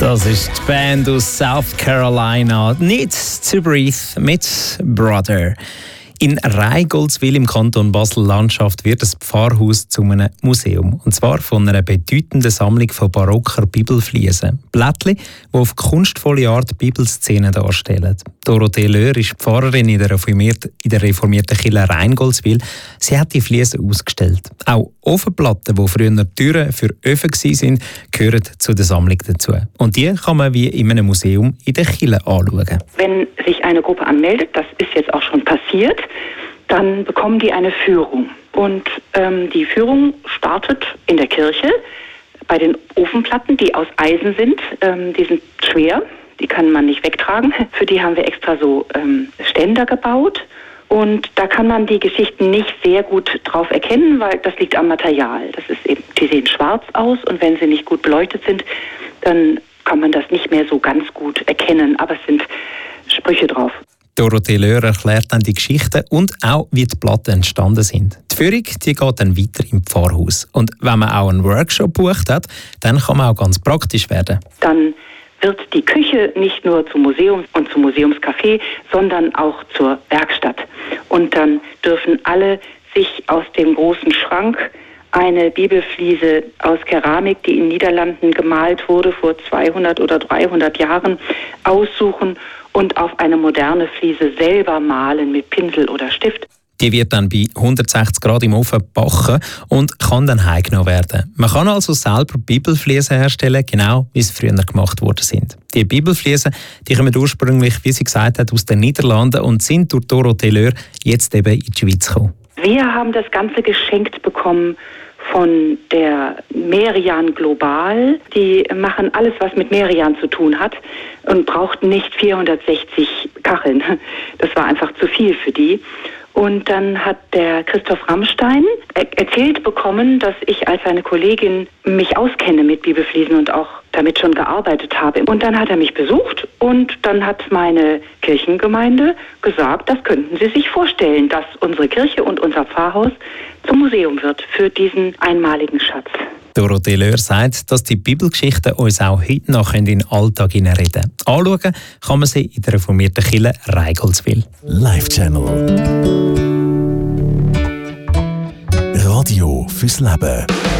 Das ist die Band aus South Carolina. Need to Breathe mit Brother. In Reigoldswil im Kanton Basel-Landschaft wird das Pfarrhaus zu einem Museum. Und zwar von einer bedeutenden Sammlung von barocker Bibelfliesen. Blättchen, die auf kunstvolle Art Bibelszenen darstellen. Dorothee Löhr ist Pfarrerin in der reformierten Kirche Reigoldswil. Sie hat die Fliesen ausgestellt. Auch Ofenplatten, die früher Türen für Öfen waren, gehören zu der Sammlung dazu. Und die kann man wie in einem Museum in der Kirche anschauen. Wenn sich eine Gruppe anmeldet, das ist jetzt auch schon passiert, dann bekommen die eine Führung. Und die Führung startet in der Kirche bei den Ofenplatten, die aus Eisen sind. Die sind schwer, die kann man nicht wegtragen. Für die haben wir extra so Ständer gebaut. Und da kann man die Geschichten nicht sehr gut drauf erkennen, weil das liegt am Material. Das ist eben, die sehen schwarz aus und wenn sie nicht gut beleuchtet sind, dann kann man das nicht mehr so ganz gut erkennen. Aber es sind Sprüche drauf. Dorothee Löhr erklärt dann die Geschichten und auch, wie die Platten entstanden sind. Die Führung die geht dann weiter im Pfarrhaus. Und wenn man auch einen Workshop bucht hat, dann kann man auch ganz praktisch werden. Dann wird die Küche nicht nur zum Museum und zum Museumscafé, sondern auch zur Werkstatt. Und dann dürfen alle sich aus dem großen Schrank eine Bibelfliese aus Keramik, die in Niederlanden gemalt wurde vor 200 oder 300 Jahren, aussuchen und auf eine moderne Fliese selber malen mit Pinsel oder Stift. Die wird dann bei 160 Grad im Ofen gebacken und kann dann heimgenommen werden. Man kann also selber Bibelfliesen herstellen, genau wie es früher gemacht worden sind. Die Bibelfliesen die kommen ursprünglich, wie sie gesagt hat, aus den Niederlanden und sind durch Dorothee Löhr jetzt eben in die Schweiz gekommen. Wir haben das Ganze geschenkt bekommen von der Merian Global. Die machen alles, was mit Merian zu tun hat und brauchten nicht 460 Kacheln. Das war einfach zu viel für die. Und dann hat der Christoph Rammstein erzählt bekommen, dass ich als seine Kollegin mich auskenne mit Bibelfliesen und auch damit schon gearbeitet habe. Und dann hat er mich besucht und dann hat meine Kirchengemeinde gesagt, das könnten Sie sich vorstellen, dass unsere Kirche und unser Pfarrhaus zum Museum wird für diesen einmaligen Schatz. Dorothee Löhr sagt, dass die Bibelgeschichten uns auch heute noch in den Alltag hineinreden. Anschauen kann man sie in der reformierten Kirche Reigoldswil. Live Channel. Radio fürs Leben.